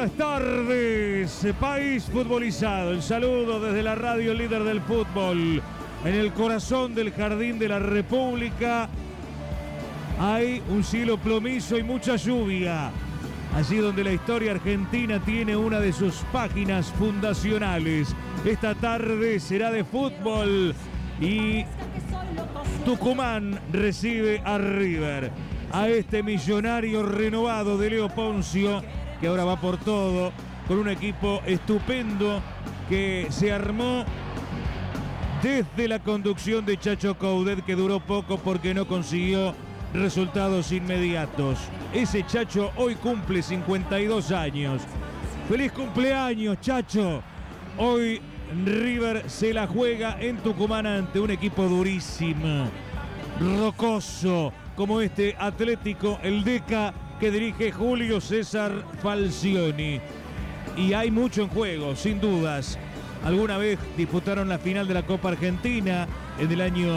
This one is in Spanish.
Buenas tardes, país futbolizado. El saludo desde la radio líder del fútbol. En el corazón del Jardín de la República hay un cielo plomizo y mucha lluvia. Allí donde la historia argentina tiene una de sus páginas fundacionales. Esta tarde será de fútbol y Tucumán recibe a River. A este millonario renovado de Leo Poncio, que ahora va por todo, con un equipo estupendo que se armó desde la conducción de Chacho Coudet, que duró poco porque no consiguió resultados inmediatos. Ese Chacho hoy cumple 52 años. ¡Feliz cumpleaños, Chacho! Hoy River se la juega en Tucumán ante un equipo durísimo, rocoso, como este Atlético, el Deca, que dirige Julio César Falcioni. Y hay mucho en juego, sin dudas. Alguna vez disputaron la final de la Copa Argentina en el año